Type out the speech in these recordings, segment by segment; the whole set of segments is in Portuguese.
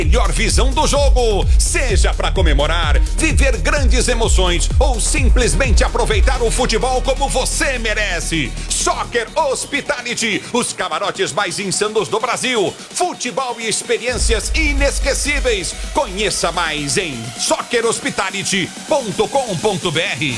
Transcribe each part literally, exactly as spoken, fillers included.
Melhor visão do jogo, seja para comemorar, viver grandes emoções ou simplesmente aproveitar o futebol como você merece. Soccer Hospitality, os camarotes mais insanos do Brasil. Futebol e experiências inesquecíveis. Conheça mais em soccer hospitality ponto com ponto b r.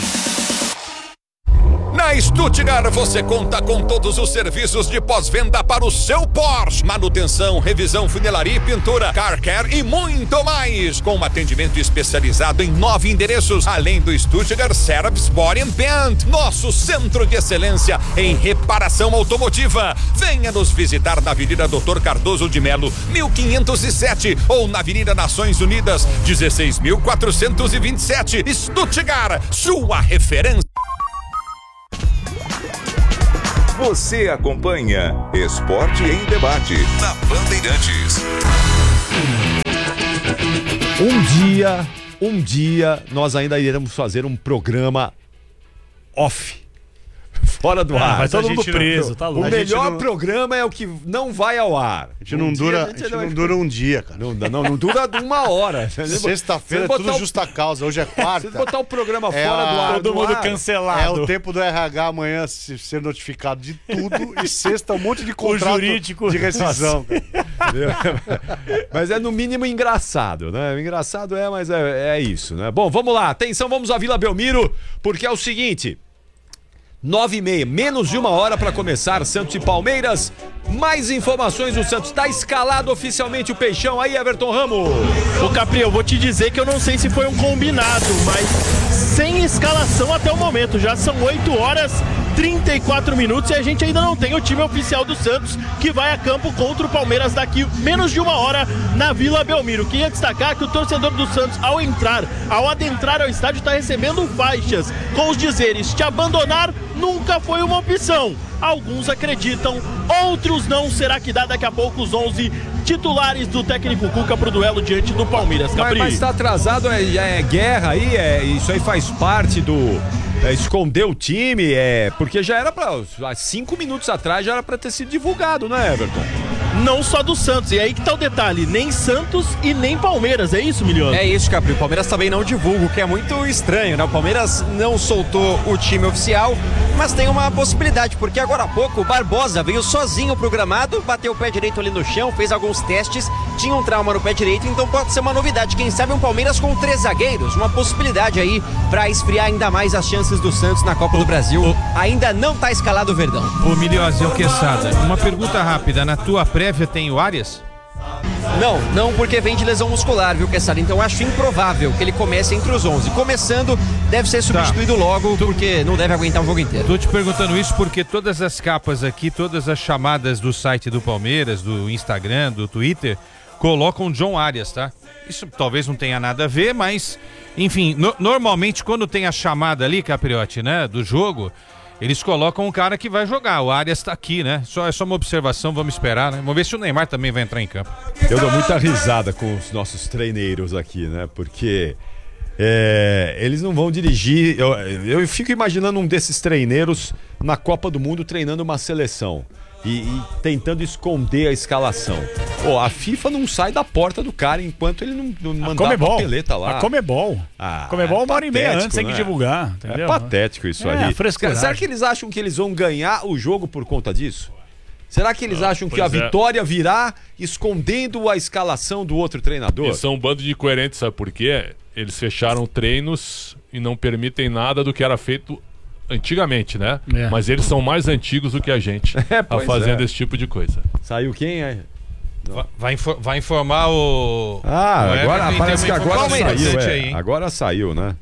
Na Stuttgart você conta com todos os serviços de pós-venda para o seu Porsche. Manutenção, revisão, funilaria e pintura, car care e muito mais. Com um atendimento especializado em nove endereços, além do Stuttgart Service Body and Paint, nosso centro de excelência em reparação automotiva. Venha nos visitar na Avenida doutor Cardoso de Melo, mil quinhentos e sete, ou na Avenida Nações Unidas, dezesseis mil quatrocentos e vinte e sete. Stuttgart, sua referência. Você acompanha Esporte em Debate na Bandeirantes. Um dia, um dia, nós ainda iremos fazer um programa off. Fora do ah, ar. Vai todo mundo preso, não, tá louco. O melhor não... programa é o que não vai ao ar. A gente não, um dura, dia, a gente, a gente não vai... dura um dia, cara. Não, não, não dura uma hora. Sexta-feira é tudo o... justa causa. Hoje é quarta. Se botar o programa é fora a... do ar, todo do mundo ar, cancelado. É o tempo do R H amanhã ser notificado de tudo e sexta um monte de contrato jurídico de rescisão. Mas é no mínimo engraçado, né? Engraçado é, mas é, é isso, né? Bom, vamos lá. Atenção, vamos à Vila Belmiro, porque é o seguinte... Nove e meia, menos de uma hora para começar Santos e Palmeiras. Mais informações, o Santos está escalado oficialmente o Peixão. Aí, Everton Ramos. Ô Capri, eu vou te dizer que eu não sei se foi um combinado, mas sem escalação até o momento. Já são oito horas e trinta e quatro minutos e a gente ainda não tem o time oficial do Santos que vai a campo contra o Palmeiras daqui menos de uma hora na Vila Belmiro. Queria destacar que o torcedor do Santos, ao entrar, ao adentrar ao estádio, está recebendo faixas com os dizeres: te abandonar nunca foi uma opção. Alguns acreditam, outros não. Será que dá daqui a pouco os onze titulares do técnico Cuca pro duelo diante do Palmeiras, Capri? Mas, mas tá atrasado, é, é guerra aí, é, isso aí faz parte do... É, esconder o time, é... Porque já era pra... Há cinco minutos atrás já era pra ter sido divulgado, né, Everton? Não só do Santos, e aí que tá o detalhe, nem Santos e nem Palmeiras, é isso, Milhões? É isso, Capri, o Palmeiras também não divulga, o que é muito estranho, né? O Palmeiras não soltou o time oficial, mas tem uma possibilidade, porque agora há pouco o Barbosa veio sozinho pro gramado, bateu o pé direito ali no chão, fez alguns testes, tinha um trauma no pé direito, então pode ser uma novidade, quem sabe um Palmeiras com três zagueiros, uma possibilidade aí pra esfriar ainda mais as chances do Santos na Copa do Brasil. Ainda não tá escalado o Verdão. Ô Milhões, é o Quesada, uma pergunta rápida, na tua prévia tem o Arias? Não, não porque vem de lesão muscular, viu, Quesada? Então acho improvável que ele comece entre os onze. Começando, deve ser substituído tá. logo, porque não deve aguentar um jogo inteiro. Tô te perguntando isso porque todas as capas aqui, todas as chamadas do site do Palmeiras, do Instagram, do Twitter, colocam John Arias, tá? Isso talvez não tenha nada a ver, mas, enfim, no, normalmente quando tem a chamada ali, Capriotti, né, do jogo, eles colocam um cara que vai jogar. O Arias tá aqui, né? Só, é só uma observação, vamos esperar, né? Vamos ver se o Neymar também vai entrar em campo. Eu dou muita risada com os nossos treineiros aqui, né? Porque é, eles não vão dirigir. Eu, eu fico imaginando um desses treineiros na Copa do Mundo treinando uma seleção. E, e tentando esconder a escalação. Pô, a FIFA não sai da porta do cara enquanto ele não, não mandar a papeleta lá. A Comebol. Ah, Comebol é uma hora e meia antes, tem né? que divulgar. Entendeu? É patético isso é, aí. Frescuragem. Será que eles acham que eles vão ganhar o jogo por conta disso? Será que eles ah, acham que a é. vitória virá escondendo a escalação do outro treinador? Eles são um bando de incoerentes, sabe por quê? Eles fecharam treinos e não permitem nada do que era feito antigamente, né? É. Mas eles são mais antigos do que a gente é, a fazendo é. esse tipo de coisa. Saiu quem aí? Vai, vai, infor, vai informar o... Ah, o agora Everton, parece que agora saiu, é. aí, agora saiu, né?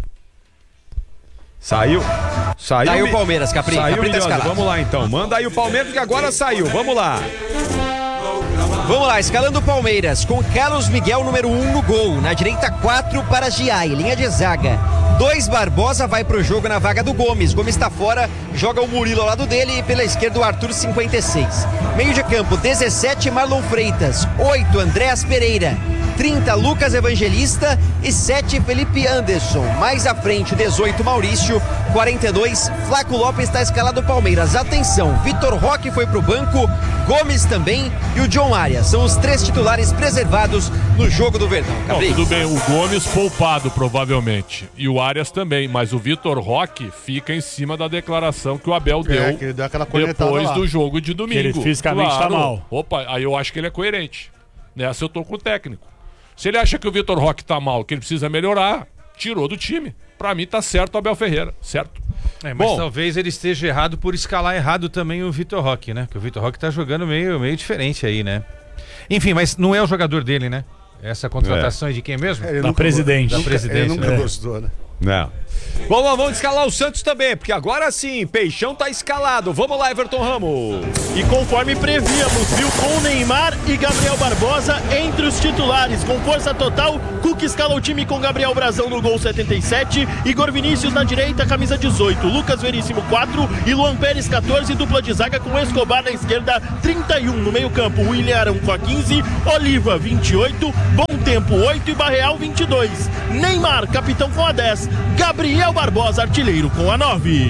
Saiu. Saiu. Saiu o Palmeiras, Capri. Saiu, Capri tá vamos lá então. Manda aí o Palmeiras que agora saiu. Vamos lá. Vamos lá, escalando o Palmeiras, com Carlos Miguel, número um no gol. Na direita, quatro para Giai, linha de zaga. Dois Barbosa vai pro jogo na vaga do Gomes. Gomes está fora, joga o Murilo ao lado dele e pela esquerda o Arthur, cinquenta e seis. Meio de campo, dezessete, Marlon Freitas. oito, Andréas Pereira. trinta, Lucas Evangelista e sete, Felipe Anderson. Mais à frente, dezoito, Maurício, quarenta e dois, Flaco Lopes está escalado Palmeiras. Atenção, Vitor Roque foi pro banco, Gomes também e o John Arias. São os três titulares preservados no jogo do Verdão. Não, tudo bem, o Gomes poupado provavelmente e o Arias também, mas o Vitor Roque fica em cima da declaração que o Abel deu, É, que ele deu aquela depois lá. do jogo de domingo. Que ele fisicamente claro. tá mal. Opa, aí eu acho que ele é coerente. Nessa eu tô com o técnico. Se ele acha que o Vitor Roque tá mal, que ele precisa melhorar, tirou do time. Pra mim tá certo o Abel Ferreira, certo? É, mas Bom, talvez ele esteja errado por escalar errado também o Vitor Roque, né? Porque o Vitor Roque tá jogando meio, meio diferente aí, né? Enfim, mas não é o jogador dele, né? Essa contratação é, é de quem mesmo? Ele Da nunca- presidente. Da nunca- presidência, Ele nunca né? gostou, né? Não. Bom, mas vamos escalar o Santos também, porque agora sim, Peixão tá escalado. Vamos lá, Everton Ramos. E conforme prevíamos, viu, com Neymar e Gabriel Barbosa entre os titulares. Com força total, Cuca escala o time com Gabriel Brazão no gol setenta e sete, Igor Vinícius na direita, camisa dezoito, Lucas Veríssimo quatro e Luan Pérez quatorze, dupla de zaga com Escobar na esquerda, trinta e um no meio campo, William Arão com a quinze, Oliva vinte e oito, Bom Tempo oito e Barreal vinte e dois. Neymar, capitão com a dez, Gabriel Barbosa, artilheiro com a nove.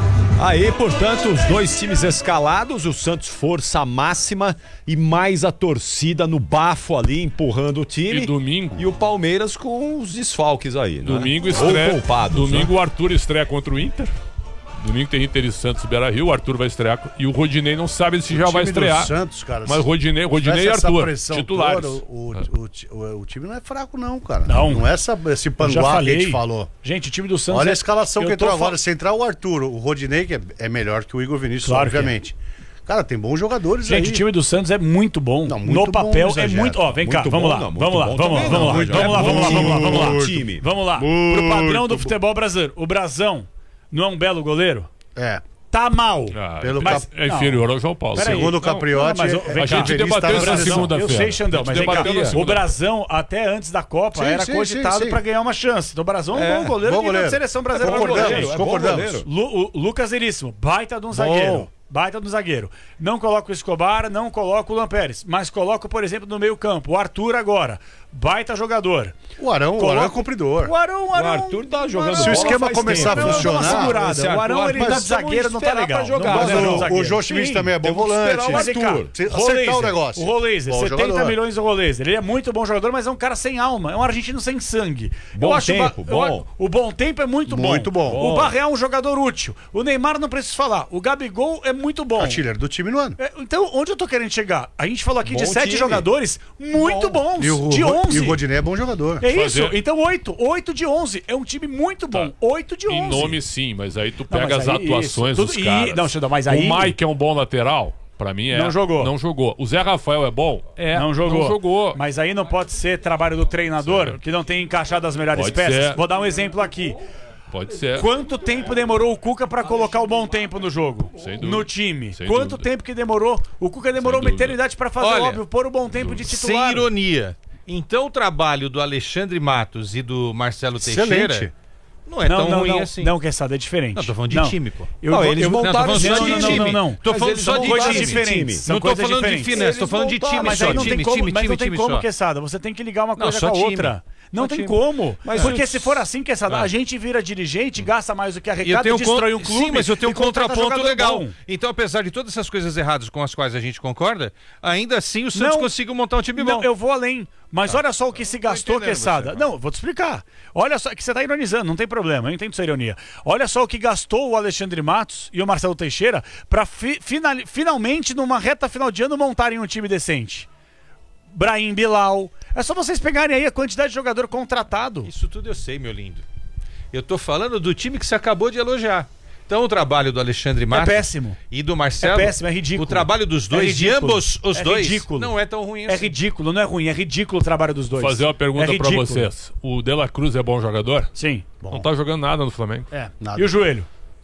Aí, portanto, os dois times escalados, o Santos força máxima e mais a torcida no bafo ali, empurrando o time. E domingo? E o Palmeiras com os desfalques aí, né? Domingo Ou estreia. poupados, Domingo né? o Arthur estreia contra o Inter. Domingo tem Inter e Santos Beira-Rio, o Arthur vai estrear e o Rodinei não sabe se já O vai time do estrear. Santos, cara, mas se Rodinei, Rodinei e tivesse essa Arthur, pressão titulares. toda, o, o, o, o time não é fraco não, cara. Não. Não é essa, esse Eu já panguá que a falei. gente falou. Gente, o time do Santos... Olha é- a escalação eu que tô entrou fa- agora. Se entrar o Arthur, o Rodinei, que é, é melhor que o Igor Vinícius, Claro que é. obviamente. Cara, tem bons jogadores aí. Gente, o time do Santos é muito bom. Não, muito no bom, papel é exagero. muito. Ó, vem cá, Muito vamos bom, lá. não, muito Vamos lá, bom vamos lá, também vamos não, lá. mas Vamos lá, é vamos lá, bom vamos lá, vamos lá. muito time. Vamos lá. Pro padrão do futebol brasileiro. O Brazão não é um belo goleiro? É. Tá mal. Ah, Pelo mas cap- é inferior ao João Paulo. Peraí. Segundo o Não, Capriotti, não, mas, ó, é- vem a cá, gente Evangelista debateu na isso na seleção. segunda. Eu sei, Xandão, A gente mas vem cá, debateu na segunda. o Brazão, até antes da Copa, Sim, era sim, cogitado sim, sim. pra ganhar uma chance. Então, o Brazão é um bom goleiro bom que veio da goleiro. seleção brasileira. Concordamos, goleiro. é bom concordamos. goleiro. Lu- o Lucas Veríssimo, baita de um zagueiro. Baita de um zagueiro. Não coloca o Escobar, não coloca o Luan Pérez, mas coloca, por exemplo, no meio campo, o Arthur agora. Baita jogador. O Arão, o Coloca- Arão é cumpridor. O Arão, o Arão. O Arthur tá jogando Se o bola esquema faz começar tempo. a funcionar, Dá uma segurada. esse O Arthur- Arão, ele mas tá de zagueiro, não tá esperar legal. pra jogar, Não Mas gosta de um o, zagueiro. o João Schmidt Sim, também é bom temos que esperar volante. o Mas vem cá, Se acertar o Roleiser, negócio. O Roleiser, Bom setenta jogador. milhões o Roleiser. Ele é muito bom jogador, mas é um cara sem alma. É um argentino sem sangue. Bom eu acho tempo, o ba- eu bom. a- o bom tempo é muito bom. Muito bom. O Barreal é um jogador útil. O Neymar não preciso falar. O Gabigol é muito bom. Artilheiro do time no ano. É, então, onde eu tô querendo chegar? A gente falou aqui de Bom sete time. jogadores muito bons. E o, de Ro- onze. e o Rodinei é bom jogador. É isso. Fazer- Então, oito. Oito de onze. É um time muito bom. Tá. Oito de onze. Em nome sim, mas aí tu Não, pega mas as aí, atuações isso, dos tudo- caras. e- não, Xandão, mas aí- O Mike é um bom lateral, pra mim é. Não jogou. Não jogou. O Zé Rafael é bom? É. Não jogou. Não jogou. Mas aí não pode ser trabalho do treinador, que não tem encaixado as melhores Pode peças. ser. Vou dar um exemplo aqui. Pode ser. Quanto tempo demorou o Cuca pra colocar o bom tempo no jogo? Sem dúvida. No time. Sem Quanto dúvida. tempo que demorou? O Cuca demorou Sem uma dúvida. eternidade pra fazer Olha, o óbvio, pôr o bom tempo de Sem titular. ironia. Então o trabalho do Alexandre Matos e do Marcelo Excelente. Teixeira não é não, tão não, ruim não, assim. não, Quesada, é diferente. Não, tô falando de Não. time, pô. Eu, Não, vou- eles eu, montaram Não, tô falando esse só não, de não, não, time. não, não. Tô Mas falando eles só de montaram time. esse time. São Não tô coisas falando de diferentes. finesse, tô falando de Eles time montaram, Mas só. aí não Time, tem como, time, mas time, não tem time como, só. Quesada. Você tem que ligar uma Não, coisa só com a time. outra. Não Só tem time. como. Mas Porque o- se for assim, Quesada, Ah. a gente vira dirigente, gasta mais do que E eu arrecada, tenho um destrói con- um clube. Sim, mas eu tenho um e contrata contraponto jogador legal. bom. Então, apesar de todas essas coisas erradas com as quais a gente concorda, ainda assim o Santos Não. conseguiu montar um time Não, bom. eu vou além. Mas olha só o que se gastou, entendendo Quesada. você, Não, vou te explicar. Olha só, que você tá ironizando, não tem problema, eu entendo sua ironia. Olha só o que gastou o Alexandre Matos e o Marcelo Teixeira pra fi- final- finalmente, numa reta final de ano, montarem um time decente. Brahim Bilal. É só vocês pegarem aí a quantidade de jogador contratado. Isso tudo eu sei, meu lindo. Eu tô falando do time que você acabou de elogiar. Então o trabalho do Alexandre Matos péssimo. e do Marcelo, É péssimo, é ridículo. o trabalho dos dois, É de ridículo. ambos os É dois, ridículo. não é tão ruim É assim. ridículo, não é ruim, é ridículo o trabalho dos dois. Vou fazer uma pergunta é pra ridículo. vocês. O De La Cruz é bom jogador? Sim. Não tá jogando nada no Flamengo. É. Nada. E o joelho?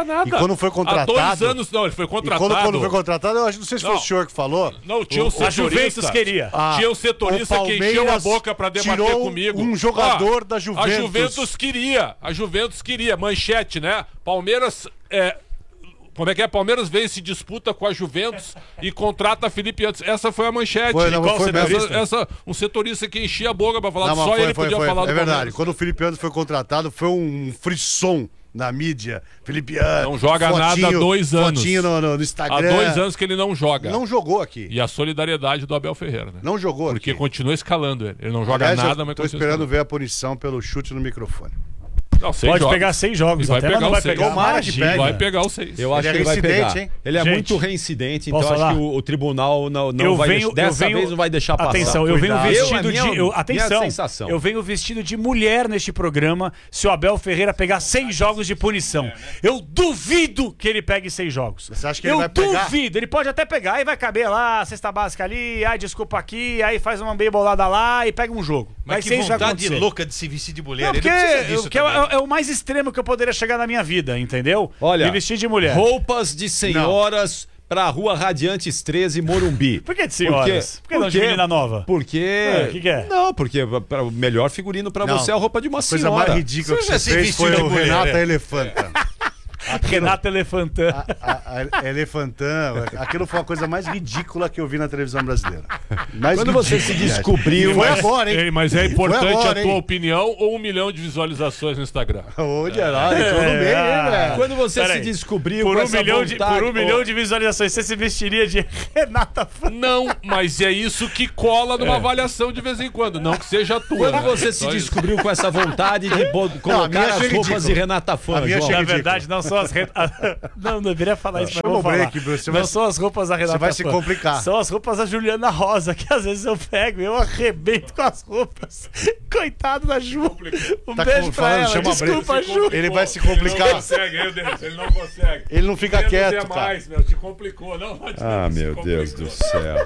nada, nada. E quando foi contratado... Há dois anos, não, ele foi contratado. E quando, quando foi contratado, eu acho, não sei se foi Não. o senhor que falou. Não, tinha um A setorista. Juventus queria. Ah, Tinha um setorista o que encheu a Palmeiras boca pra debater tirou comigo. um jogador Ah, da Juventus. A Juventus queria. A Juventus queria. Manchete, né? Palmeiras... É, Como é que é? Palmeiras vence, disputa com a Juventus e contrata Felipe antes. Essa foi a manchete. Foi, não, Qual foi setorista? Essa, um setorista que enchia a boca pra falar Não, que só mas foi, ele foi, podia foi. falar do É verdade. Palmeiras. Quando o Felipe Anderson foi contratado, foi um frisson na mídia. Felipe Anderson. Não joga nada há dois anos. Fotinho no, no, no Instagram. Há dois anos que ele não joga. Não jogou aqui. E a solidariedade do Abel Ferreira, né? Não jogou Porque aqui. continua escalando ele. Ele não joga Aliás, nada, eu mas tô continua esperando escalando. ver a punição pelo chute no microfone. Não, seis Pode jogos. pegar seis jogos E vai até, pegar mas não os vai seis. pegar. Tomara que Imagina. pegue. Vai pegar os seis. Eu acho Ele que é ele vai reincidente, pegar. hein? Ele é Gente, muito reincidente, então posso eu acho falar? que o, o tribunal não, não Eu vai venho- deixar, dessa eu venho- vez não vai deixar passar. Atenção, eu venho Cuidado. vestido Eu, a minha- de. eu- minha atenção, sensação. eu venho vestido de mulher neste programa se o Abel Ferreira pegar seis jogos de punição. Eu duvido que ele pegue seis jogos. Você acha que ele eu vai pegar? duvido. Ele pode até pegar, aí vai caber lá, cesta básica ali, ai, desculpa aqui, aí faz uma meia bolada lá e pega um jogo. Mas Vai que ser isso que vai vontade acontecer. louca de se vestir de mulher. Não, Ele porque não precisa disso o que é, também. é o mais extremo que eu poderia chegar na minha vida, entendeu? Olha, Me vestir de mulher. roupas de senhoras pra Rua Radiantes treze, Morumbi. Por que de senhoras? Por que não de menina nova? Porque... É, que que é? Não, porque pra- o melhor figurino pra Não. você é a roupa de uma A coisa senhora. mais ridícula que Você já você se fez vestiu foi de o mulher, Renata é. Elefanta. Renata Elefantã. A, a, a Elefantã, aquilo foi a coisa mais ridícula que eu vi na televisão brasileira. Mais Quando você se ridícula, descobriu... Foi Mas- agora, hein? Ei, mas é importante agora, a tua hein? opinião ou um milhão de visualizações no Instagram. Ô, Geraldo, entrou no meio, hein, ah. velho? Quando você Peraí. se descobriu Por com um, essa milhão de, vontade... por um Ô, milhão de visualizações, você se vestiria de Renata Fantã. Não, mas é isso que cola numa avaliação de vez em quando. Não que seja a tua. Quando né? você se Só isso. descobriu com essa vontade de bo- colocar minha as achei roupas ridículo. de Renata Fã, A minha João? achei Na ridículo. verdade, não são as. Re... Não, não deveria falar isso, mas Chama vou o falar. break, Bruno, você não vai- são as roupas da Renata Você vai se Fã. complicar. São as roupas da Juliana Rosa, que às vezes eu pego e eu arrebento com as roupas. Coitado da Ju. Um Tá beijo com- pra falando, ela. chama Desculpa, break. Ju. Ele vai se Ele complicar. não consegue, meu Deus, ele não consegue. Ele não fica Menos quieto, é cara. mais, meu, te complicou. Não, não adianta, Ah, se meu Deus complicou. do céu.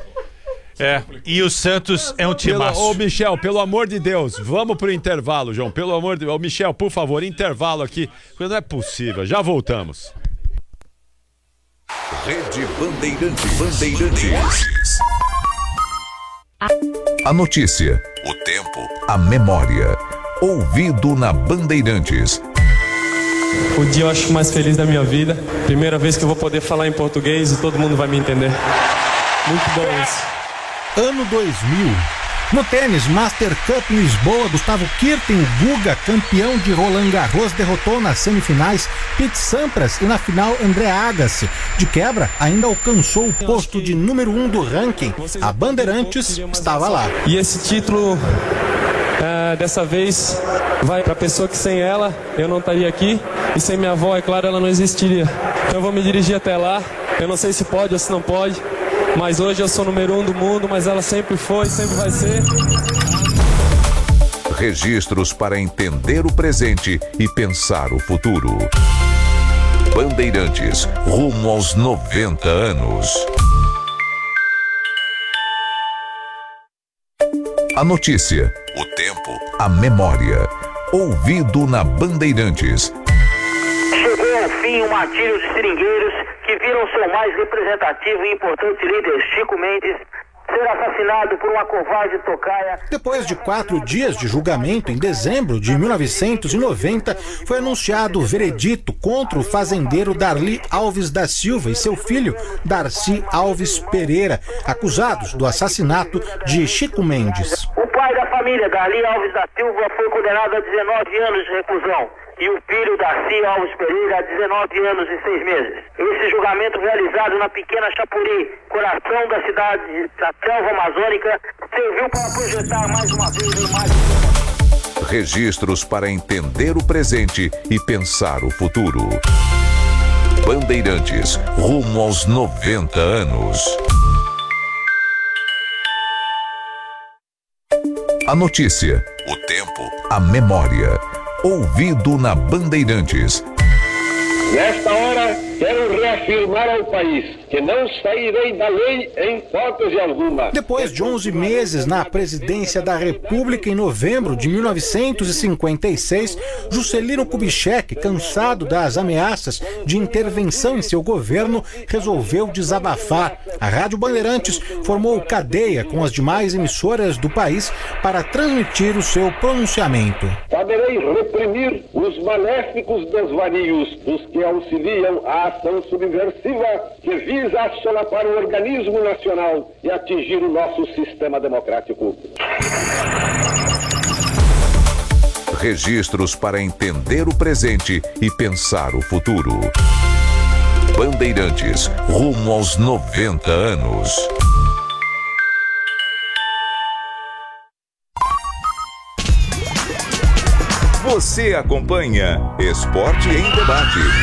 É, e o Santos é um Pelo, timaço. ô, Michel, pelo amor de Deus, vamos pro intervalo, João. Pelo amor de Deus. Ô, Michel, por favor, intervalo aqui. Porque não é possível. Já voltamos. Rede Bandeirantes. Bandeirantes. A notícia, o tempo, a memória. Ouvido na Bandeirantes. O dia eu acho mais feliz da minha vida. Primeira vez que eu vou poder falar em português e todo mundo vai me entender. Muito bom isso. Ano dois mil. No tênis, Master Cup em Lisboa, Gustavo Kirten, o Guga, campeão de Roland Garros, derrotou nas semifinais Pete Sampras e na final André Agassi. De quebra, ainda alcançou o posto de número um do ranking. A Bandeirantes estava lá. E esse título, é, dessa vez, vai para a pessoa que sem ela eu não estaria aqui. E sem minha avó, é claro, ela não existiria. Então eu vou me dirigir até lá. Eu não sei se pode ou se não pode. Mas hoje eu sou número um do mundo, mas ela sempre foi, sempre vai ser. Registros para entender o presente e pensar o futuro. Bandeirantes, rumo aos noventa anos. A notícia, o tempo, a memória. Ouvido na Bandeirantes. Chegou ao fim o martírio de seringueiros que viram seu mais representativo e importante líder, Chico Mendes, ser assassinado por uma covarde tocaia. Depois de quatro dias de julgamento, em dezembro de mil novecentos e noventa, foi anunciado o veredito contra o fazendeiro Darli Alves da Silva e seu filho, Darcy Alves Pereira, acusados do assassinato de Chico Mendes. O pai da família, Darli Alves da Silva, foi condenado a dezenove anos de reclusão. E o filho, Darcy Alves Pereira, a dezenove anos e seis meses. Esse julgamento realizado na pequena Chapuri, coração da cidade da selva amazônica, serviu para projetar mais uma vez a imagem. Registros para entender o presente e pensar o futuro. Bandeirantes, rumo aos noventa anos. A notícia, o tempo, a memória. Ouvido na Bandeirantes. Nesta hora, quero reafirmar ao país que não sairei da lei em hipótese alguma. Depois de onze meses na presidência da República, em novembro de mil novecentos e cinquenta e seis, Juscelino Kubitschek, cansado das ameaças de intervenção em seu governo, resolveu desabafar. A Rádio Bandeirantes formou cadeia com as demais emissoras do país para transmitir o seu pronunciamento. Saberei reprimir os maléficos desvarios dos que auxiliam a ação subversiva subversiva que visa assolapar o organismo nacional e atingir o nosso sistema democrático. Registros para entender o presente e pensar o futuro. Bandeirantes, rumo aos noventa anos. Você acompanha Esporte em Debate.